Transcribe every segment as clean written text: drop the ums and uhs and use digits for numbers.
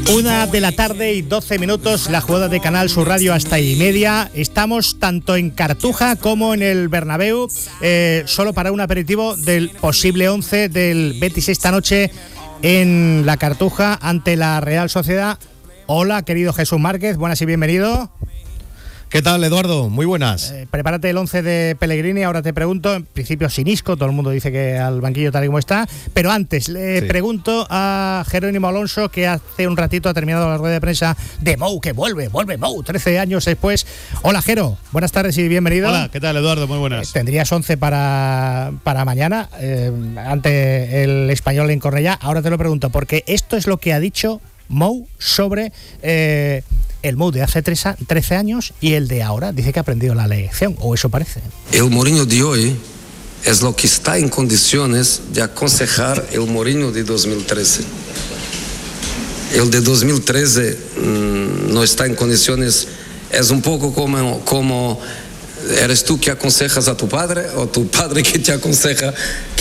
1:12 la jugada de Canal Sur Radio hasta 1:30. Estamos tanto en Cartuja como en el Bernabéu, solo para un aperitivo del posible 11 del Betis esta noche en la Cartuja ante la Real Sociedad. Hola, querido Jesús Márquez, buenas y bienvenido. ¿Qué tal, Eduardo? Muy buenas. Prepárate el 11 de Pellegrini. Ahora te pregunto, en principio sin Isco, todo el mundo dice que al banquillo tal y como está, pero antes le pregunto a Jerónimo Alonso, que hace un ratito ha terminado la rueda de prensa de Mou, que vuelve Mou, 13 años después. Hola, Jero, buenas tardes y bienvenido. Hola, ¿qué tal, Eduardo? Muy buenas. Tendrías 11 para mañana ante el Español en Cornellá. Ahora te lo pregunto, porque esto es lo que ha dicho Mou sobre el Mou de hace 13 años y el de ahora. Dice que ha aprendido la lección, o eso parece. El Mourinho de hoy es lo que está en condiciones de aconsejar el Mourinho de 2013. El de 2013 no está en condiciones, es un poco como eres tú que aconsejas a tu padre o tu padre que te aconseja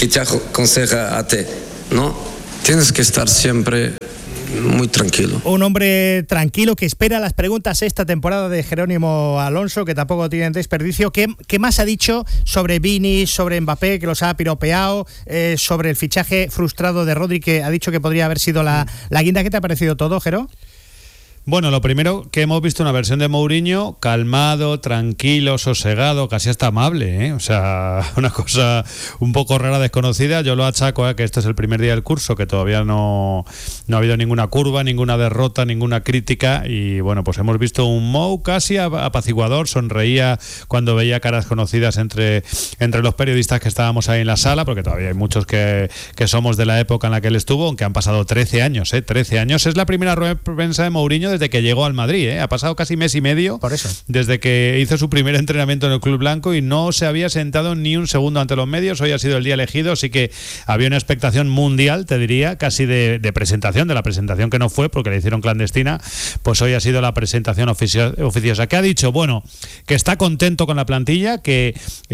a ti, ¿no? Tienes que estar siempre muy tranquilo. Un hombre tranquilo que espera las preguntas esta temporada de Jerónimo Alonso, que tampoco tienen desperdicio. ¿Qué más ha dicho sobre Vini, sobre Mbappé, que los ha piropeado, sobre el fichaje frustrado de Rodri, que ha dicho que podría haber sido la guinda? ¿Qué te ha parecido todo, Jero? Bueno, lo primero que hemos visto una versión de Mourinho calmado, tranquilo, sosegado, casi hasta amable, ¿eh? O sea, una cosa un poco rara, desconocida. Yo lo achaco a que este es el primer día del curso, que todavía no ha habido ninguna curva, ninguna derrota, ninguna crítica, y bueno, pues hemos visto un Mou casi apaciguador. Sonreía cuando veía caras conocidas entre los periodistas que estábamos ahí en la sala, porque todavía hay muchos que somos de la época en la que él estuvo, aunque han pasado 13 años, 13 años. Es la primera rueda de prensa de Mourinho desde que llegó al Madrid, ha pasado casi mes y medio. Por eso. Desde que hizo su primer entrenamiento en el Club Blanco, y no se había sentado ni un segundo ante los medios. Hoy ha sido el día elegido, así que había una expectación mundial, te diría, casi de presentación, de la presentación que no fue porque la hicieron clandestina. Pues hoy ha sido la presentación oficiosa. ¿Qué ha dicho? Bueno, que está contento con la plantilla, que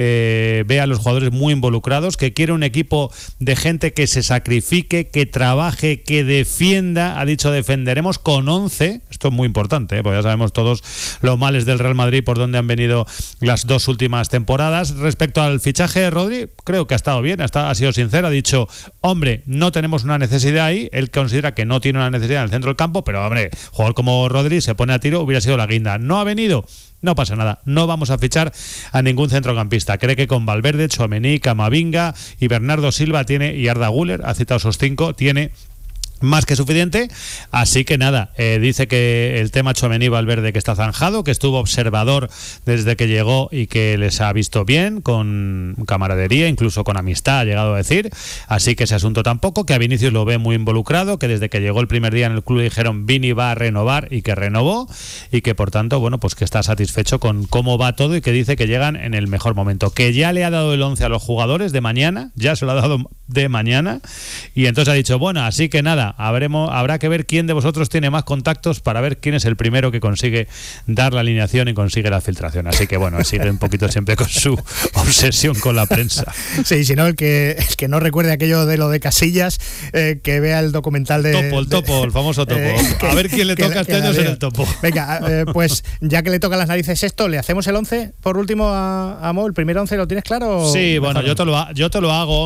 ve a los jugadores muy involucrados, que quiere un equipo de gente que se sacrifique, que trabaje, que defienda. Ha dicho: defenderemos con 11. Esto es muy importante, porque ya sabemos todos los males del Real Madrid por donde han venido las dos últimas temporadas. Respecto al fichaje de Rodri, creo que ha estado bien, ha sido sincero, ha dicho: hombre, no tenemos una necesidad ahí. Él considera que no tiene una necesidad en el centro del campo, pero hombre, jugador como Rodri se pone a tiro, hubiera sido la guinda. No ha venido, no pasa nada, no vamos a fichar a ningún centrocampista. Cree que con Valverde, Tchouaméni, Camavinga y Bernardo Silva y Arda Güler, ha citado esos 5, tiene más que suficiente. Así que nada, dice que el tema Tchouaméni Valverde, que está zanjado, que estuvo observador desde que llegó y que les ha visto bien, con camaradería, incluso con amistad, ha llegado a decir. Así que ese asunto tampoco, que a Vinicius lo ve muy involucrado, que desde que llegó el primer día en el club dijeron: Vini va a renovar, y que renovó, y que por tanto, bueno, pues que está satisfecho con cómo va todo, y que dice que llegan en el mejor momento, que ya le ha dado el 11 a los jugadores de mañana, ya se lo ha dado de mañana, y entonces ha dicho: bueno, así que nada, habrá que ver quién de vosotros tiene más contactos para ver quién es el primero que consigue dar la alineación y consigue la filtración. Así que bueno, sigue un poquito siempre con su obsesión con la prensa. Sí, si no, el que no recuerde aquello de lo de Casillas, que vea el documental de el famoso Topo. A ver quién le toca este año ser el Topo. Venga, pues ya que le toca las narices esto, ¿le hacemos el 11 por último a Mo? ¿El primer 11 lo tienes claro? Sí, bueno, yo te lo hago,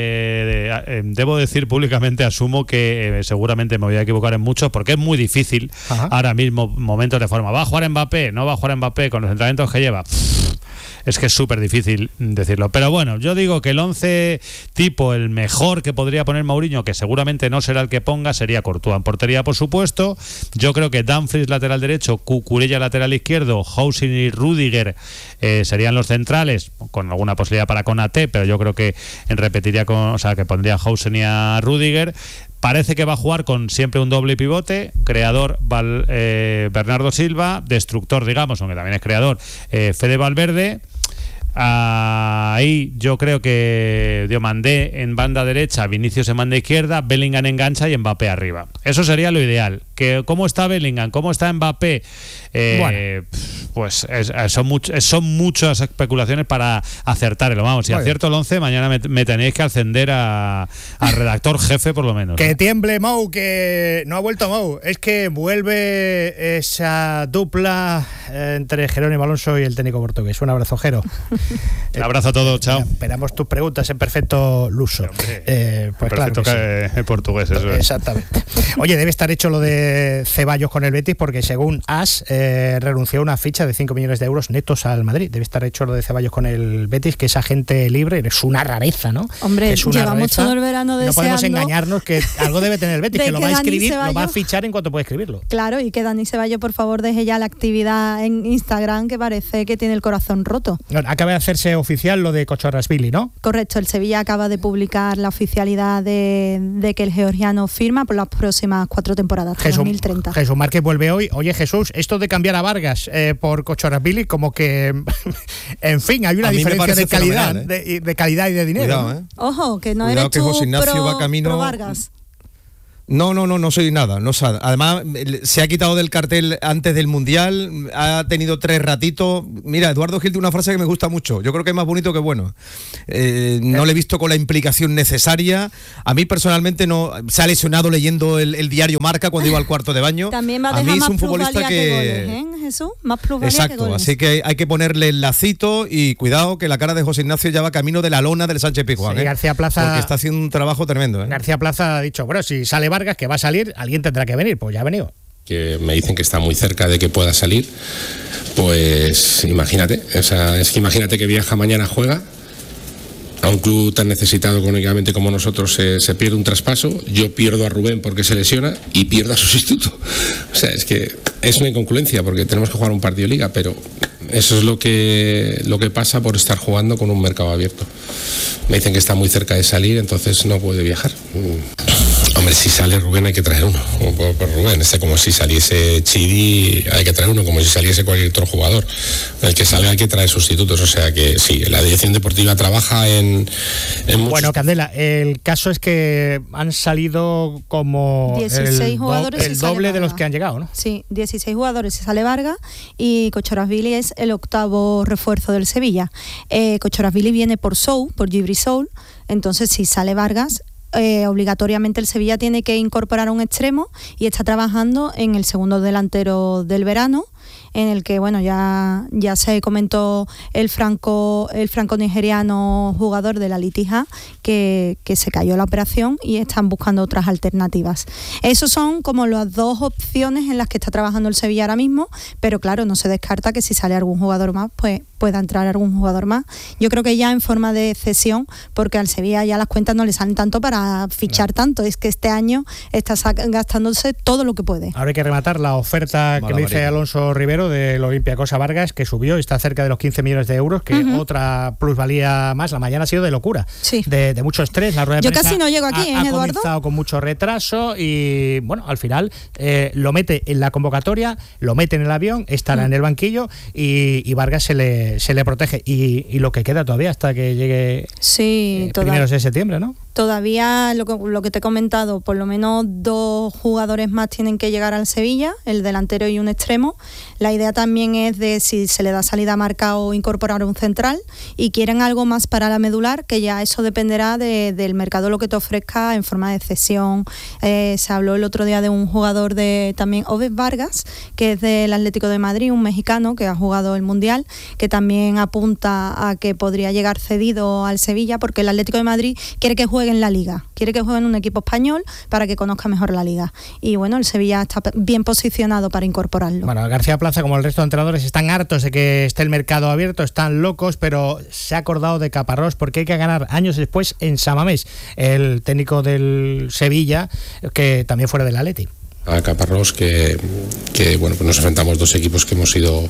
aunque debo decir públicamente, asumo que seguramente me voy a equivocar en muchos, porque es muy difícil. Ajá. Ahora mismo, momentos de forma. ¿Va a jugar Mbappé? ¿No va a jugar Mbappé con los entrenamientos que lleva? Es que es súper difícil decirlo. Pero bueno, yo digo que el 11 tipo, el mejor que podría poner Mourinho, que seguramente no será el que ponga, sería Courtois en portería, por supuesto. Yo creo que Dumfries lateral derecho, Cucurella lateral izquierdo, Housen y Rüdiger serían los centrales, con alguna posibilidad para Konaté, pero yo creo que repetiría que pondría a Housen y a Rüdiger. Parece que va a jugar con siempre un doble pivote, creador Bernardo Silva, destructor, digamos, aunque también es creador, Fede Valverde. Ahí yo creo que Diomandé en banda derecha, Vinicius en banda izquierda, Bellingham engancha y Mbappé arriba. Eso sería lo ideal. que cómo está Bellingham, cómo está Mbappé, pues son muchas especulaciones para acertarlo. Vamos, si acierto el 11, mañana me tenéis que ascender a redactor jefe por lo menos. Que tiemble Mou, que no ha vuelto Mou, es que vuelve esa dupla entre Jerónimo Alonso y el técnico portugués. Un abrazo, Jero. Un abrazo a todos, chao. Esperamos tus preguntas en perfecto luso. Pues perfecto, claro que portugués, eso es. Exactamente. Oye, debe estar hecho lo de Ceballos con el Betis, porque según AS renunció a una ficha de 5 millones de euros netos al Madrid. Debe estar hecho lo de Ceballos con el Betis, que esa gente libre es una rareza, ¿no? Hombre, es una llevamos rareza. todo el verano deseando. No podemos engañarnos que algo debe tener el Betis, que lo va a escribir, Ceballos, lo va a fichar en cuanto pueda escribirlo. Claro, y que Dani Ceballos, por favor, deje ya la actividad en Instagram, que parece que tiene el corazón roto. Acaba de hacerse oficial lo de Kochorashvili, ¿no? Correcto, el Sevilla acaba de publicar la oficialidad de que el georgiano firma por las próximas 4 temporadas, hasta 2030. Jesús Márquez vuelve hoy. Oye, Jesús, esto de cambiar a Vargas por Kochorashvili, como que, en fin, hay una diferencia de calidad, de calidad y de dinero. Cuidado, ¿no? Ojo, que no Cuidado, eres que tú José Ignacio va camino. pro Vargas. No soy nada. Además, se ha quitado del cartel antes del Mundial, ha tenido 3 ratitos. Mira, Eduardo Gil tiene una frase que me gusta mucho. Yo creo que es más bonito que bueno. No le he visto con la implicación necesaria. A mí personalmente no. Se ha lesionado leyendo el diario Marca cuando iba al cuarto de baño. También va a mí dejar es más un futbolista que goles, ¿eh, Jesús? Más plusvalía Exacto, que goles. así que hay que ponerle el lacito y cuidado que la cara de José Ignacio ya va camino de la lona del Sánchez Pizjuán. Sí, García Plaza, porque está haciendo un trabajo tremendo. García Plaza ha dicho, bueno, si sale Vargas, que va a salir, alguien tendrá que venir, pues ya ha venido. Que me dicen que está muy cerca de que pueda salir, pues imagínate, es que imagínate que viaja mañana, juega a un club tan necesitado económicamente como nosotros, se pierde un traspaso, yo pierdo a Rubén porque se lesiona y pierdo a su sustituto. O sea, es que es una incongruencia porque tenemos que jugar un partido de liga, pero eso es lo que pasa por estar jugando con un mercado abierto. Me dicen que está muy cerca de salir, entonces no puede viajar. Hombre, si sale Rubén hay que traer uno, por Rubén, como si saliese Chidi hay que traer uno, como si saliese cualquier otro jugador. El que sale hay que traer sustitutos, o sea que sí, la dirección deportiva trabaja en Bueno, Candela, el caso es que han salido como 16 jugadores el doble de los que han llegado, ¿no? Sí, 16 jugadores si sale Vargas y Kochorashvili es el 8º refuerzo del Sevilla. Kochorashvili viene por Djibril Soul, entonces si sale Vargas, obligatoriamente el Sevilla tiene que incorporar a un extremo y está trabajando en el segundo delantero del verano, en el que bueno ya se comentó el franco nigeriano jugador de la Litija que se cayó la operación y están buscando otras alternativas. Esos son como las 2 opciones en las que está trabajando el Sevilla ahora mismo, pero claro, no se descarta que si sale algún jugador más, pues pueda entrar algún jugador más. Yo creo que ya en forma de cesión, porque al Sevilla ya las cuentas no le salen tanto para fichar tanto, es que este año está gastándose todo lo que puede. Ahora hay que rematar la oferta que le dice Alonso Rivero del Olympiacos a Vargas, que subió, está cerca de los 15 millones de euros, que otra plusvalía más. La mañana ha sido de locura, sí, de mucho estrés. La rueda de prensa casi no llego aquí, ha Eduardo. comenzado con mucho retraso y bueno, al final lo mete en la convocatoria, lo mete en el avión, estará en el banquillo y Vargas se le protege y lo que queda todavía hasta que llegue primeros de septiembre, ¿no? Todavía lo que te he comentado, por lo menos 2 jugadores más tienen que llegar al Sevilla, el delantero y un extremo. La idea también es de si se le da salida a Marca o incorporar un central, y quieren algo más para la medular, que ya eso dependerá del mercado, lo que te ofrezca en forma de cesión. Se habló el otro día de un jugador también Obed Vargas, que es del Atlético de Madrid, un mexicano que ha jugado el Mundial, que también apunta a que podría llegar cedido al Sevilla, porque el Atlético de Madrid quiere que juegue en la Liga, quiere que juegue en un equipo español para que conozca mejor la Liga, y bueno, el Sevilla está bien posicionado para incorporarlo. Bueno, García Plaza, como el resto de entrenadores, están hartos de que esté el mercado abierto, están locos, pero se ha acordado de Caparrós porque hay que ganar años después en San Mamés, el técnico del Sevilla, que también fuera del Atleti. A Caparrós, que bueno, pues nos enfrentamos 2 equipos que hemos sido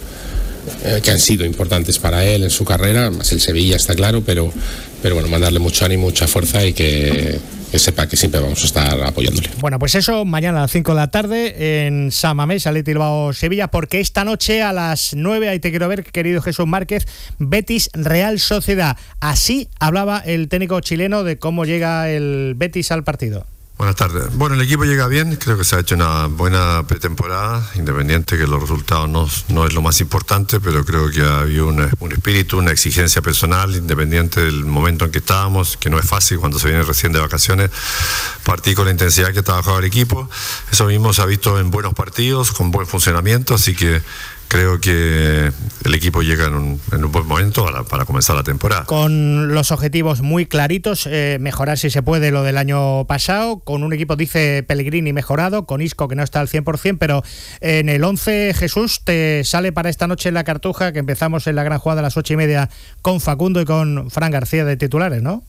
que han sido importantes para él en su carrera, más el Sevilla, está claro, pero bueno, mandarle mucho ánimo, mucha fuerza y que sepa que siempre vamos a estar apoyándole. Bueno, pues eso, mañana a las 5 de la tarde en San Mamés, Athletic Bilbao Sevilla, porque esta noche a las 9, ahí te quiero ver, querido Jesús Márquez, Betis Real Sociedad. Así hablaba el técnico chileno de cómo llega el Betis al partido. Buenas tardes. Bueno, el equipo llega bien, creo que se ha hecho una buena pretemporada, independiente que los resultados no es lo más importante, pero creo que ha habido un espíritu, una exigencia personal, independiente del momento en que estábamos, que no es fácil cuando se viene recién de vacaciones, partir con la intensidad que trabajaba el equipo. Eso mismo se ha visto en buenos partidos, con buen funcionamiento, así que creo que el equipo llega en un buen momento para comenzar la temporada. Con los objetivos muy claritos, mejorar si se puede lo del año pasado, con un equipo, dice Pellegrini, mejorado, con Isco que no está al 100%, pero en el 11, Jesús, te sale para esta noche en la Cartuja, que empezamos en la gran jugada a las 8:30 con Facundo y con Fran García de titulares, ¿no?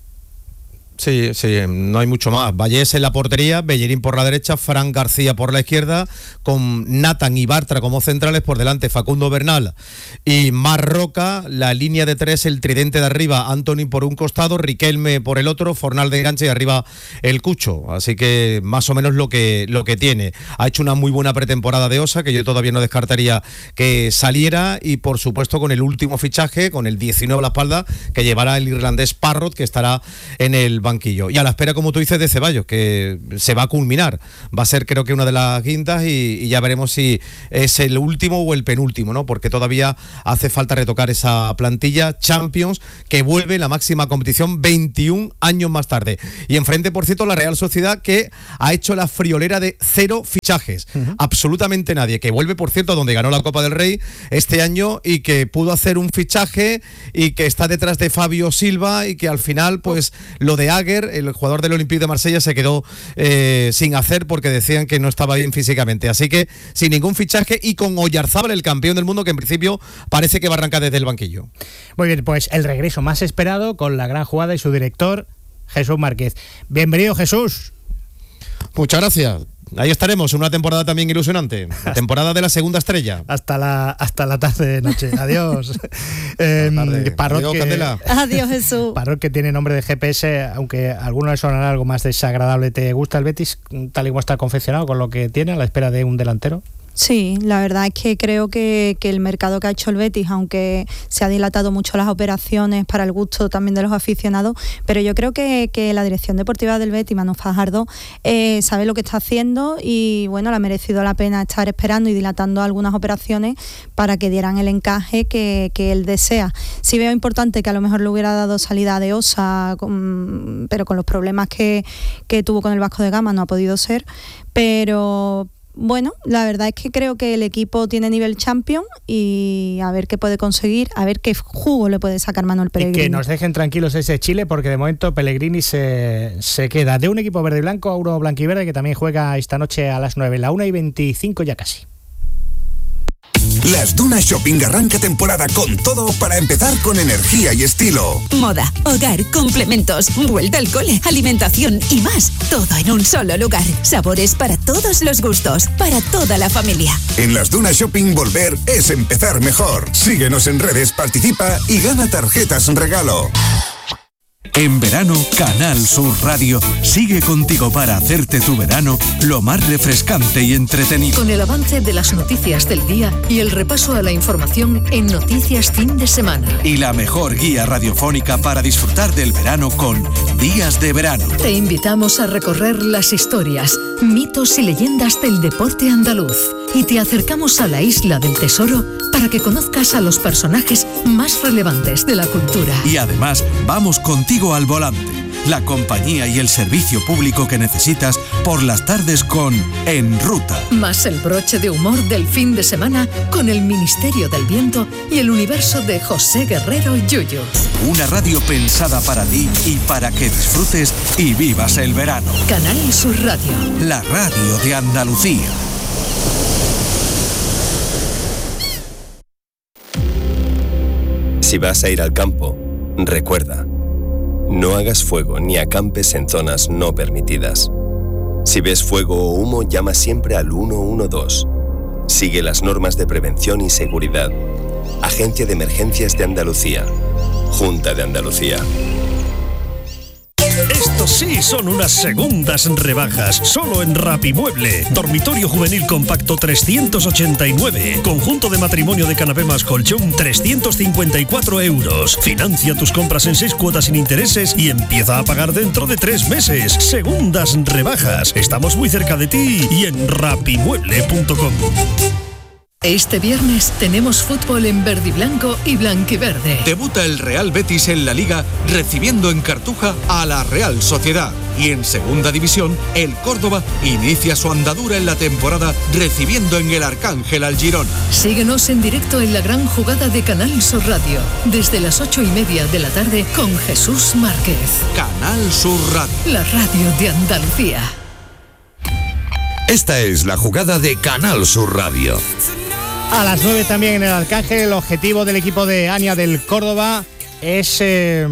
Sí, no hay mucho más. Vallés en la portería, Bellerín por la derecha, Fran García por la izquierda, con Nathan y Bartra como centrales, por delante Facundo Bernal y Marroca, la línea de tres, el tridente de arriba, Antony por un costado, Riquelme por el otro, Fornal de enganche y arriba el Cucho. Así que más o menos lo que tiene. Ha hecho una muy buena pretemporada de Osa, que yo todavía no descartaría que saliera, y por supuesto con el último fichaje, con el 19 a la espalda, que llevará el irlandés Parrott, que estará en el banquillo. Y a la espera, como tú dices, de Ceballos, que se va a culminar. Va a ser, creo que, una de las quintas y ya veremos si es el último o el penúltimo, ¿no? Porque todavía hace falta retocar esa plantilla Champions, que vuelve en la máxima competición 21 años más tarde. Y enfrente, por cierto, la Real Sociedad, que ha hecho la friolera de 0 fichajes. Absolutamente nadie. Que vuelve, por cierto, donde ganó la Copa del Rey este año y que pudo hacer un fichaje y que está detrás de Fabio Silva y que al final, pues, lo de Aguer, el jugador del Olympique de Marsella, se quedó sin hacer porque decían que no estaba bien físicamente. Así que sin ningún fichaje y con Oyarzábal, el campeón del mundo, que en principio parece que va a arrancar desde el banquillo. Muy bien, pues el regreso más esperado con la gran jugada y su director, Jesús Márquez. Bienvenido, Jesús. Muchas gracias. Ahí estaremos, una temporada también ilusionante. La temporada de la segunda estrella. Hasta la tarde de noche. Adiós. Parrott, Adiós, Jesús. Parrott, que tiene nombre de GPS, aunque a algunos le sonará algo más desagradable. ¿Te gusta el Betis tal y como está confeccionado, con lo que tiene, a la espera de un delantero? Sí, la verdad es que creo que el mercado que ha hecho el Betis, aunque se ha dilatado mucho las operaciones para el gusto también de los aficionados, pero yo creo que la dirección deportiva del Betis, Manu Fajardo, sabe lo que está haciendo y bueno, le ha merecido la pena estar esperando y dilatando algunas operaciones para que dieran el encaje que él desea. Sí veo importante que a lo mejor le hubiera dado salida a De Osa, pero con los problemas que tuvo con el Vasco de Gama no ha podido ser, pero bueno, la verdad es que creo que el equipo tiene nivel champion y a ver qué puede conseguir, a ver qué jugo le puede sacar Manuel Pellegrini. Y que nos dejen tranquilos ese Chile, porque de momento Pellegrini se queda de un equipo verde y blanco a uno blanquiverde, que también juega esta noche a las 9, la 1:25 ya casi. Las Dunas Shopping arranca temporada con todo para empezar con energía y estilo. Moda, hogar, complementos, vuelta al cole, alimentación y más. Todo en un solo lugar. Sabores para todos los gustos, para toda la familia. En Las Dunas Shopping volver es empezar mejor. Síguenos en redes, participa y gana tarjetas regalo. En verano, Canal Sur Radio sigue contigo para hacerte tu verano lo más refrescante y entretenido. Con el avance de las noticias del día y el repaso a la información en Noticias Fin de Semana. Y la mejor guía radiofónica para disfrutar del verano con Días de Verano. Te invitamos a recorrer las historias, mitos y leyendas del deporte andaluz. Y te acercamos a la Isla del Tesoro para que conozcas a los personajes más relevantes de la cultura. Y además, vamos contigo al volante, la compañía y el servicio público que necesitas por las tardes con En Ruta. Más el broche de humor del fin de semana con el Ministerio del Viento y el universo de José Guerrero Yuyu. Una radio pensada para ti y para que disfrutes y vivas el verano. Canal Sur Radio. La radio de Andalucía. Si vas a ir al campo, recuerda, no hagas fuego ni acampes en zonas no permitidas. Si ves fuego o humo, llama siempre al 112. Sigue las normas de prevención y seguridad. Agencia de Emergencias de Andalucía. Junta de Andalucía. Estos sí son unas segundas rebajas, solo en Rapimueble. Dormitorio juvenil compacto 389. Conjunto de matrimonio de canapé más colchón 354 euros. Financia tus compras en 6 cuotas sin intereses y empieza a pagar dentro de 3 meses. Segundas rebajas. Estamos muy cerca de ti y en rapimueble.com. Este viernes tenemos fútbol en verde y blanco y blanquiverde. Debuta el Real Betis en la Liga recibiendo en Cartuja a la Real Sociedad. Y en Segunda División, el Córdoba inicia su andadura en la temporada recibiendo en el Arcángel al Girona. Síguenos en directo en la gran jugada de Canal Sur Radio, desde las 8:30 de la tarde con Jesús Márquez. Canal Sur Radio. La radio de Andalucía. Esta es la jugada de Canal Sur Radio. A las 9 también en el Arcángel. El objetivo del equipo de Ania del Córdoba es,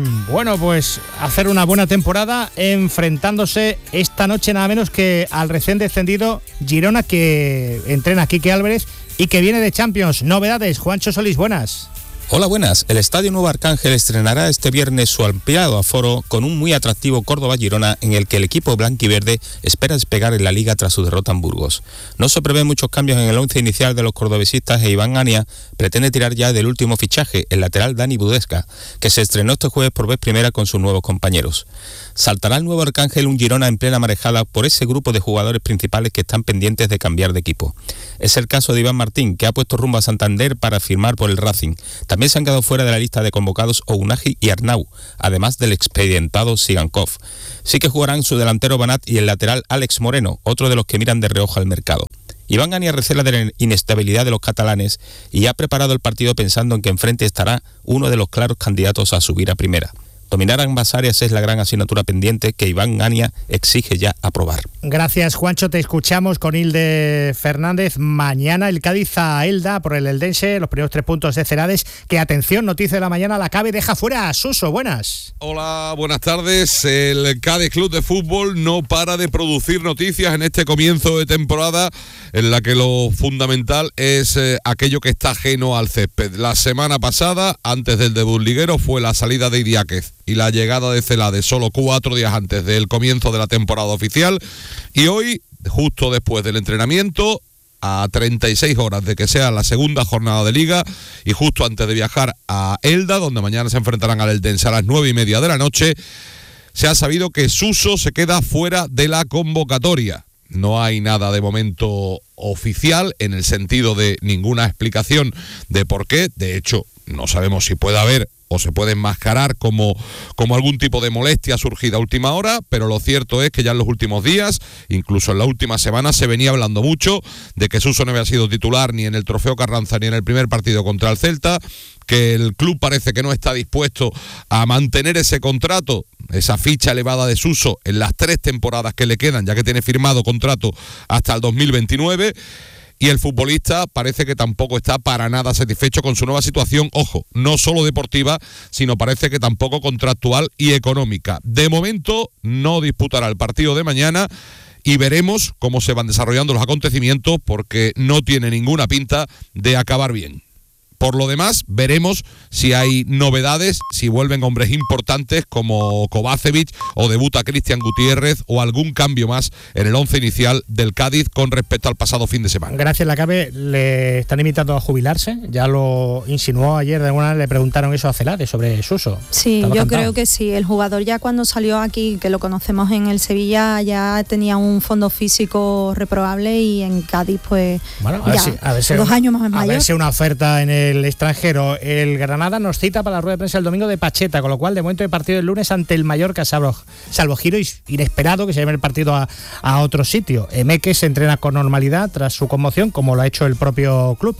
pues hacer una buena temporada enfrentándose esta noche nada menos que al recién descendido Girona, que entrena Quique Álvarez y que viene de Champions. Novedades, Juancho Solís, buenas. Hola, buenas. El Estadio Nuevo Arcángel estrenará este viernes su ampliado aforo con un muy atractivo Córdoba-Girona en el que el equipo blanquiverde espera despegar en la Liga tras su derrota en Burgos. No se prevén muchos cambios en el once inicial de los cordobesistas e Iván Ania pretende tirar ya del último fichaje, el lateral Dani Budesca, que se estrenó este jueves por vez primera con sus nuevos compañeros. Saltará al Nuevo Arcángel un Girona en plena marejada por ese grupo de jugadores principales que están pendientes de cambiar de equipo. Es el caso de Iván Martín, que ha puesto rumbo a Santander para firmar por el Racing. También se han quedado fuera de la lista de convocados Ounahi y Arnau, además del expedientado Sigankov. Sí que jugarán su delantero Banat y el lateral Alex Moreno, otro de los que miran de reojo al mercado. Iván Ania recela de la inestabilidad de los catalanes y ha preparado el partido pensando en que enfrente estará uno de los claros candidatos a subir a primera. Dominar ambas áreas es la gran asignatura pendiente que Iván Ania exige ya aprobar. Gracias, Juancho. Te escuchamos con Hilde Fernández. Mañana el Cádiz a Elda por el Eldense, los primeros 3 puntos de Celades. Que atención, noticia de la mañana, la CABE deja fuera a Suso. Buenas. Hola, buenas tardes. El Cádiz Club de Fútbol no para de producir noticias en este comienzo de temporada en la que lo fundamental es aquello que está ajeno al césped. La semana pasada, antes del debut liguero, fue la salida de Idiáquez y la llegada de Celades solo 4 días antes del comienzo de la temporada oficial, y hoy, justo después del entrenamiento, a 36 horas de que sea la segunda jornada de Liga y justo antes de viajar a Elda, donde mañana se enfrentarán al Eldense a las 9:30 de la noche, se ha sabido que Suso se queda fuera de la convocatoria. No hay nada de momento oficial en el sentido de ninguna explicación de por qué. De hecho, no sabemos si puede haber o se puede enmascarar como algún tipo de molestia surgida a última hora, pero lo cierto es que ya en los últimos días, incluso en la última semana, se venía hablando mucho de que Suso no había sido titular ni en el Trofeo Carranza ni en el primer partido contra el Celta, que el club parece que no está dispuesto a mantener ese contrato, esa ficha elevada de Suso en las 3 temporadas que le quedan, ya que tiene firmado contrato hasta el 2029, y el futbolista parece que tampoco está para nada satisfecho con su nueva situación, ojo, no solo deportiva, sino parece que tampoco contractual y económica. De momento no disputará el partido de mañana y veremos cómo se van desarrollando los acontecimientos, porque no tiene ninguna pinta de acabar bien. Por lo demás, veremos si hay novedades, si vuelven hombres importantes como Kovacevic o debuta Cristian Gutiérrez o algún cambio más en el once inicial del Cádiz con respecto al pasado fin de semana. Gracias, la CABE. Le están invitando a jubilarse, ya lo insinuó ayer, de alguna manera le preguntaron eso a Celades sobre Suso. Sí, yo creo que sí. El jugador ya cuando salió aquí, que lo conocemos en el Sevilla, ya tenía un fondo físico reprobable y en Cádiz pues bueno, a ver si 2 años más mayor. A ver si una oferta en el extranjero. El Granada nos cita para la rueda de prensa el domingo de Pacheta, con lo cual de momento el partido el lunes ante el Mallorca, salvo giro inesperado que se lleve el partido a otro sitio. Emeque se entrena con normalidad tras su conmoción, como lo ha hecho el propio club.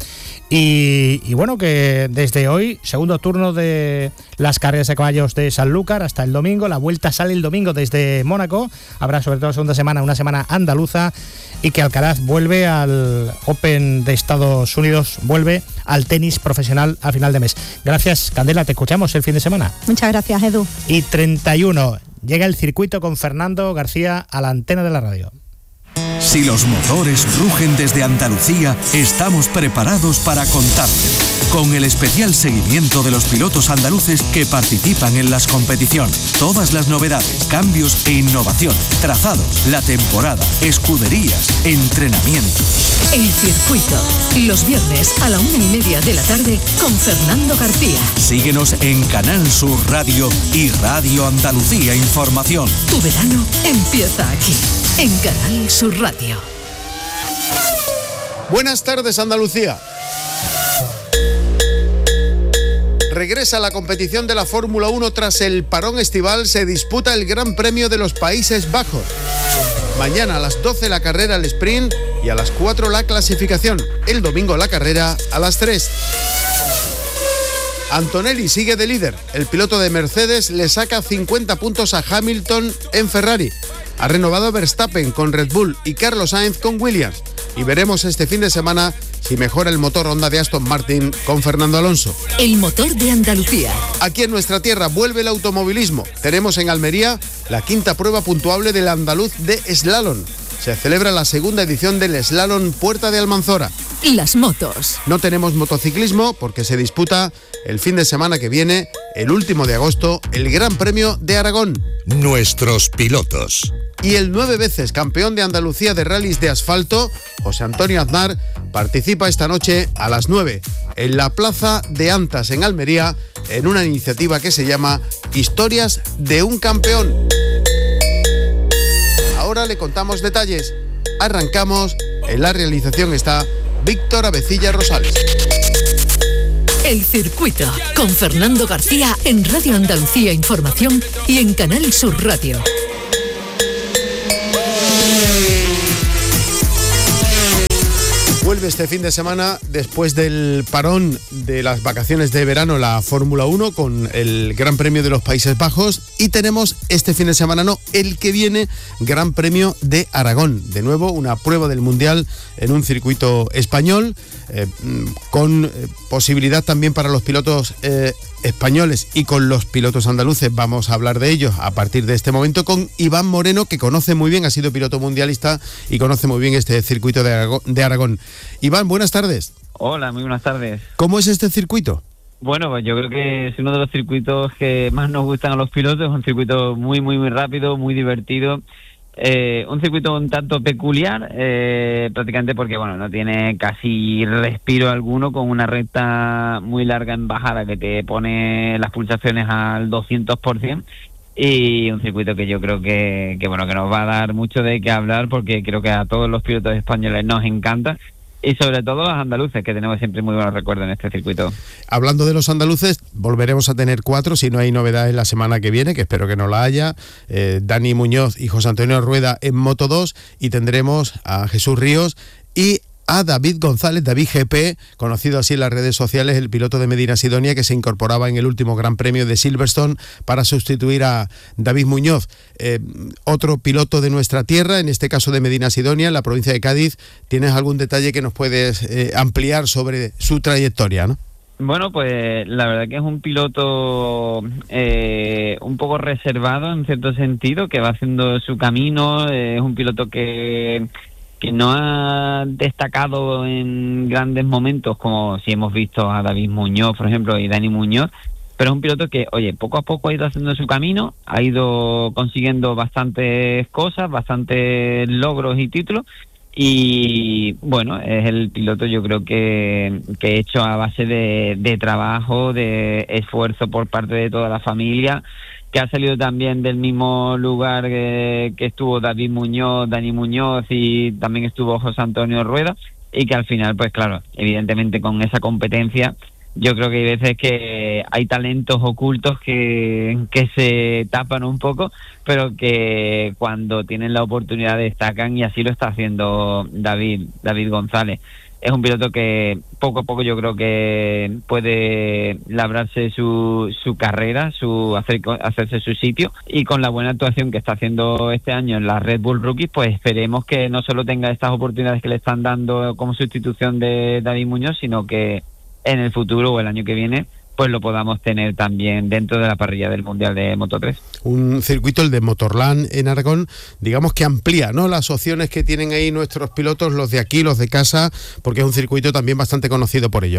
Y bueno, que desde hoy, segundo turno de las carreras de caballos de Sanlúcar hasta el domingo. La vuelta sale el domingo desde Mónaco. Habrá sobre todo segunda semana, una semana andaluza, y que Alcaraz vuelve al Open de Estados Unidos, vuelve al tenis profesional a final de mes. Gracias, Candela, te escuchamos el fin de semana. Muchas gracias, Edu. Y 31, llega el circuito con Fernando García a la antena de la radio. Si los motores rugen desde Andalucía, estamos preparados para contarte. con el especial seguimiento de los pilotos andaluces que participan en las competiciones. Todas las novedades, cambios e innovación, trazados, la temporada, escuderías, entrenamiento. El circuito, los viernes a la 1:30 de la tarde con Fernando García. Síguenos en Canal Sur Radio y Radio Andalucía Información. Tu verano empieza aquí, en Canal Sur Radio. Buenas tardes, Andalucía. Regresa la competición de la Fórmula 1 tras el parón estival. Se disputa el Gran Premio de los Países Bajos. Mañana a las 12 la carrera al sprint y a las 4 la clasificación. El domingo la carrera a las 3. Antonelli sigue de líder. El piloto de Mercedes le saca 50 puntos a Hamilton en Ferrari. Ha renovado Verstappen con Red Bull y Carlos Sainz con Williams. Y veremos este fin de semana si mejora el motor Honda de Aston Martin con Fernando Alonso. El motor de Andalucía. Aquí en nuestra tierra vuelve el automovilismo. Tenemos en Almería la quinta prueba puntuable del andaluz de slalom. Se celebra la segunda edición del Slalom Puerta de Almanzora. Las motos. No tenemos motociclismo porque se disputa el fin de semana que viene, el último de agosto, el Gran Premio de Aragón. Nuestros pilotos. Y el 9 veces campeón de Andalucía de rallies de asfalto, José Antonio Aznar, participa esta noche a las 9 en la Plaza de Antas en Almería en una iniciativa que se llama Historias de un Campeón. Ahora le contamos detalles. Arrancamos. En la realización está Víctor Abecilla Rosales. El circuito con Fernando García en Radio Andalucía Información y en Canal Sur Radio. Vuelve este fin de semana, después del parón de las vacaciones de verano, la Fórmula 1 con el Gran Premio de los Países Bajos, y tenemos este fin de semana, el que viene, Gran Premio de Aragón. De nuevo, una prueba del Mundial en un circuito español, con posibilidad también para los pilotos españoles y con los pilotos andaluces. Vamos a hablar de ellos a partir de este momento con Iván Moreno, que conoce muy bien, ha sido piloto mundialista y conoce muy bien este circuito de Aragón. Iván, buenas tardes. Hola, muy buenas tardes. ¿Cómo es este circuito? Bueno, pues yo creo que es uno de los circuitos que más nos gustan a los pilotos. Es un circuito muy rápido, muy divertido. Un circuito un tanto peculiar, prácticamente porque no tiene casi respiro alguno, con una recta muy larga en bajada que te pone las pulsaciones al 200%, y un circuito que yo creo que nos va a dar mucho de qué hablar, porque creo que a todos los pilotos españoles nos encanta. Y sobre todo los andaluces, que tenemos siempre muy buenos recuerdos en este circuito. Hablando de los andaluces, volveremos a tener 4, si no hay novedades la semana que viene, que espero que no la haya. Dani Muñoz y José Antonio Rueda en Moto 2, y tendremos a Jesús Ríos y a David González, David GP, conocido así en las redes sociales, el piloto de Medina Sidonia, que se incorporaba en el último Gran Premio de Silverstone para sustituir a David Muñoz. Otro piloto de nuestra tierra, en este caso de Medina Sidonia, en la provincia de Cádiz. ¿Tienes algún detalle que nos puedes ampliar sobre su trayectoria, no? Bueno, pues la verdad que es un piloto un poco reservado en cierto sentido, que va haciendo su camino. Es un piloto que no ha destacado en grandes momentos, como si hemos visto a David Muñoz, por ejemplo, y Dani Muñoz, pero es un piloto que, poco a poco ha ido haciendo su camino, ha ido consiguiendo bastantes cosas, bastantes logros y títulos, y es el piloto, yo creo que hecho a base de trabajo, de esfuerzo por parte de toda la familia, que ha salido también del mismo lugar que estuvo David Muñoz, Dani Muñoz, y también estuvo José Antonio Rueda, y que al final, pues claro, evidentemente con esa competencia, yo creo que hay veces que hay talentos ocultos que se tapan un poco, pero que cuando tienen la oportunidad destacan, y así lo está haciendo David González. Es un piloto que poco a poco yo creo que puede labrarse su carrera, hacerse su sitio, y con la buena actuación que está haciendo este año en la Red Bull Rookies, pues esperemos que no solo tenga estas oportunidades que le están dando como sustitución de David Muñoz, sino que en el futuro o el año que viene pues lo podamos tener también dentro de la parrilla del Mundial de Moto 3. Un circuito, el de Motorland en Aragón, digamos que amplía, ¿no?, las opciones que tienen ahí nuestros pilotos, los de aquí, los de casa, porque es un circuito también bastante conocido por ellos, ¿no?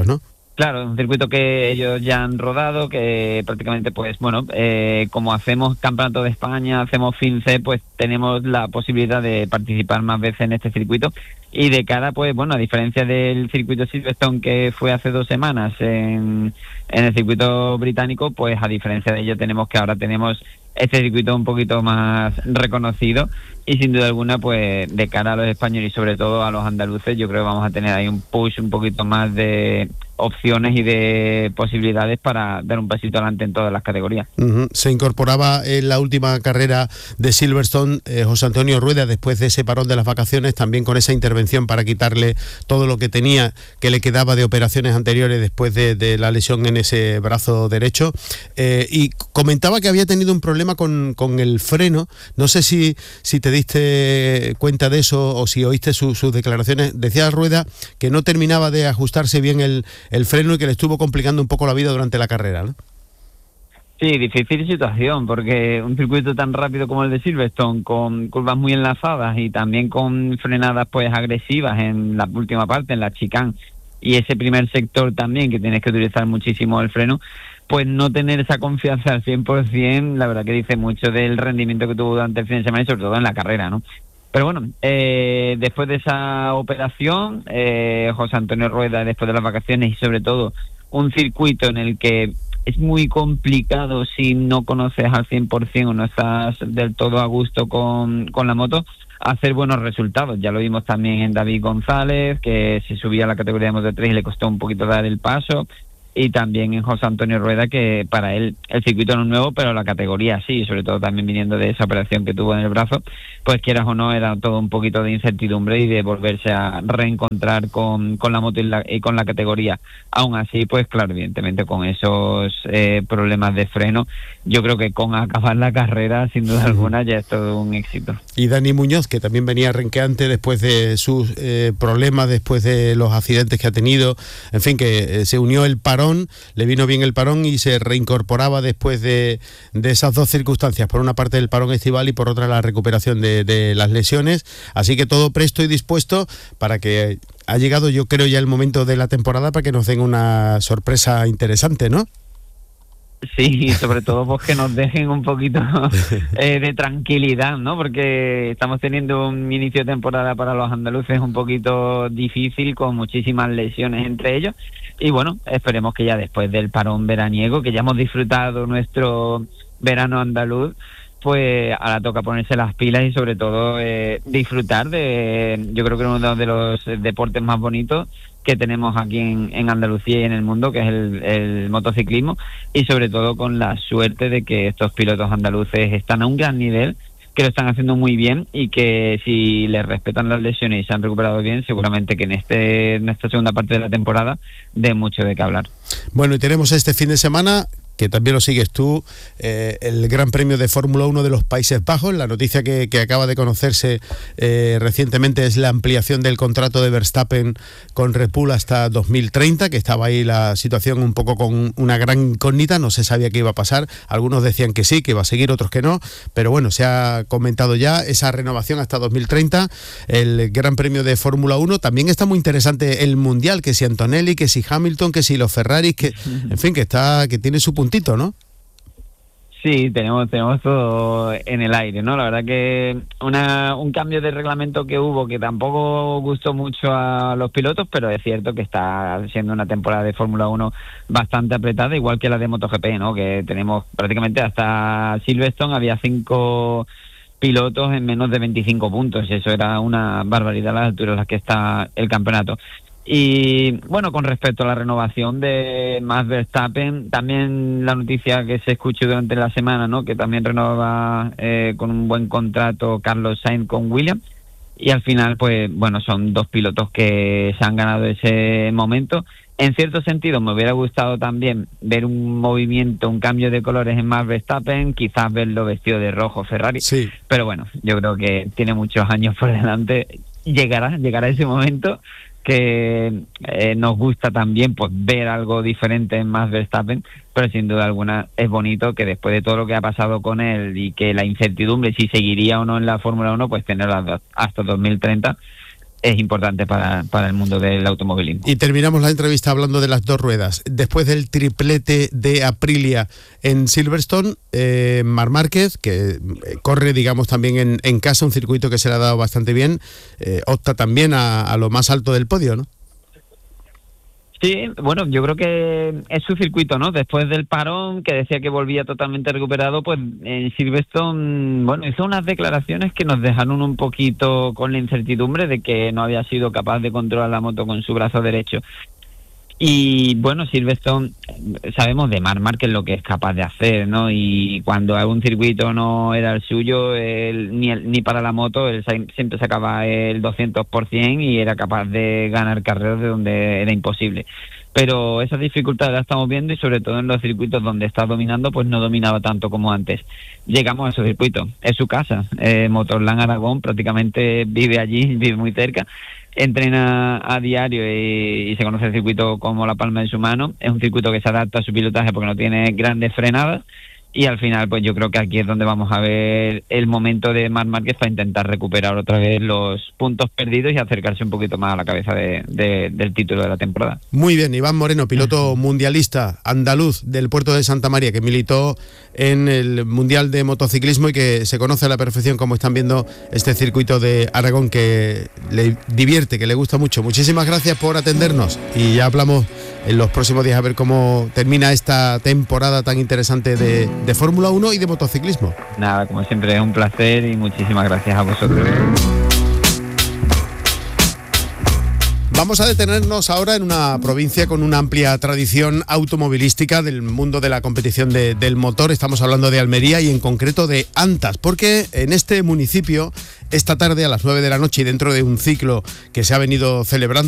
Claro, un circuito que ellos ya han rodado, que prácticamente, pues bueno, como hacemos Campeonato de España, hacemos FinCe, pues tenemos la posibilidad de participar más veces en este circuito. Y de cara, pues bueno, a diferencia del circuito Silverstone que fue hace 2 semanas en el circuito británico, pues a diferencia de ello ahora tenemos este circuito un poquito más reconocido. Y sin duda alguna, pues de cara a los españoles y sobre todo a los andaluces, yo creo que vamos a tener ahí un push un poquito más de opciones y de posibilidades para dar un pasito adelante en todas las categorías. Se incorporaba en la última carrera de Silverstone José Antonio Rueda, después de ese parón de las vacaciones, también con esa intervención para quitarle todo lo que tenía, que le quedaba de operaciones anteriores después de la lesión en ese brazo derecho, y comentaba que había tenido un problema con el freno. No sé si te diste cuenta de eso o si oíste sus declaraciones. Decía Rueda que no terminaba de ajustarse bien el freno y que le estuvo complicando un poco la vida durante la carrera, ¿no? Sí, difícil situación, porque un circuito tan rápido como el de Silverstone, con curvas muy enlazadas y también con frenadas pues agresivas en la última parte, en la chicane, y ese primer sector también, que tienes que utilizar muchísimo el freno, pues no tener esa confianza al 100%, la verdad que dice mucho del rendimiento que tuvo durante el fin de semana y sobre todo en la carrera, ¿no? Pero bueno, después de esa operación, José Antonio Rueda, después de las vacaciones y sobre todo un circuito en el que es muy complicado si no conoces al 100% o no estás del todo a gusto con la moto, hacer buenos resultados. Ya lo vimos también en David González, que se subía a la categoría de Moto 3 y le costó un poquito dar el paso. Y también en José Antonio Rueda, que para él el circuito no es nuevo, pero la categoría sí, sobre todo también viniendo de esa operación que tuvo en el brazo, pues quieras o no, era todo un poquito de incertidumbre y de volverse a reencontrar con la moto y con la categoría. Aún así, pues claro, evidentemente con esos problemas de freno, yo creo que con acabar la carrera, sin duda alguna, ya es todo un éxito. Y Dani Muñoz, que también venía renqueante después de sus problemas, después de los accidentes que ha tenido, en fin, que se unió el parón, le vino bien el parón y se reincorporaba después de esas dos circunstancias, por una parte del parón estival y por otra la recuperación de las lesiones, así que todo presto y dispuesto para que ha llegado, yo creo, ya el momento de la temporada para que nos den una sorpresa interesante, ¿no? Sí, y sobre todo pues que nos dejen un poquito de tranquilidad, ¿no? Porque estamos teniendo un inicio de temporada para los andaluces un poquito difícil, con muchísimas lesiones entre ellos. Y bueno, esperemos que ya después del parón veraniego, que ya hemos disfrutado nuestro verano andaluz, pues ahora toca ponerse las pilas y sobre todo disfrutar de, yo creo que uno de los deportes más bonitos que tenemos aquí en Andalucía y en el mundo, que es el motociclismo, y sobre todo con la suerte de que estos pilotos andaluces están a un gran nivel, que lo están haciendo muy bien y que si les respetan las lesiones y se han recuperado bien, seguramente que en esta segunda parte de la temporada dé mucho de qué hablar. Bueno, y tenemos este fin de semana, que también lo sigues tú, el Gran Premio de Fórmula 1 de los Países Bajos. La noticia que acaba de conocerse recientemente es la ampliación del contrato de Verstappen con Red Bull hasta 2030, que estaba ahí la situación un poco con una gran incógnita, no se sabía qué iba a pasar, algunos decían que sí, que iba a seguir, otros que no, pero bueno, se ha comentado ya esa renovación hasta 2030, el Gran Premio de Fórmula 1. También está muy interesante el Mundial, que si Antonelli, que si Hamilton, que si los Ferraris, que en fin, que tiene su puntito, ¿no? Sí, tenemos todo en el aire, ¿no? La verdad que un cambio de reglamento que hubo que tampoco gustó mucho a los pilotos, pero es cierto que está siendo una temporada de Fórmula 1 bastante apretada, igual que la de MotoGP, ¿no? Que tenemos prácticamente hasta Silverstone, había 5 pilotos en menos de 25 puntos, y eso era una barbaridad a las alturas a las que está el campeonato. Y bueno, con respecto a la renovación de Max Verstappen, también la noticia que se escuchó durante la semana, ¿no? Que también renueva con un buen contrato Carlos Sainz con Williams, y al final, pues bueno, son 2 pilotos que se han ganado ese momento. En cierto sentido, me hubiera gustado también ver un movimiento, un cambio de colores en Max Verstappen, quizás verlo vestido de rojo Ferrari, sí. Pero bueno, yo creo que tiene muchos años por delante, llegará ese momento, que nos gusta también pues ver algo diferente en Max Verstappen, pero sin duda alguna es bonito que después de todo lo que ha pasado con él y que la incertidumbre si seguiría o no en la Fórmula 1, pues tenerla hasta 2030 es importante para el mundo del automovilismo. Y terminamos la entrevista hablando de las dos ruedas. Después del triplete de Aprilia en Silverstone, Marc Márquez, que corre, digamos, también en casa, un circuito que se le ha dado bastante bien, opta también a lo más alto del podio, ¿no? Sí, bueno, yo creo que es su circuito, ¿no? Después del parón, que decía que volvía totalmente recuperado, pues en Silverstone, bueno, hizo unas declaraciones que nos dejaron un poquito con la incertidumbre de que no había sido capaz de controlar la moto con su brazo derecho. Y bueno, Silverstone, sabemos de Marc Márquez lo que es capaz de hacer, ¿no? Y cuando algún circuito no era el suyo, ni para la moto, él siempre sacaba el 200% y era capaz de ganar carreras de donde era imposible. Pero esas dificultades las estamos viendo, y sobre todo en los circuitos donde está dominando, pues no dominaba tanto como antes. Llegamos a esos circuitos, es su casa, Motorland Aragón, prácticamente vive allí, vive muy cerca. Entrena a diario y se conoce el circuito como la palma de su mano. Es un circuito que se adapta a su pilotaje porque no tiene grandes frenadas, y al final pues yo creo que aquí es donde vamos a ver el momento de Marc Márquez para intentar recuperar otra vez los puntos perdidos y acercarse un poquito más a la cabeza del título de la temporada. Muy bien, Iván Moreno, piloto mundialista andaluz del puerto de Santa María, que militó en el Mundial de Motociclismo y que se conoce a la perfección, como están viendo, este circuito de Aragón, que le divierte, que le gusta mucho. Muchísimas gracias por atendernos, y ya hablamos en los próximos días a ver cómo termina esta temporada tan interesante de Fórmula 1 y de motociclismo. Nada, como siempre es un placer y muchísimas gracias a vosotros. Vamos a detenernos ahora en una provincia con una amplia tradición automovilística del mundo de la competición del motor. Estamos hablando de Almería y en concreto de Antas, porque en este municipio esta tarde a las 9 de la noche, y dentro de un ciclo que se ha venido celebrando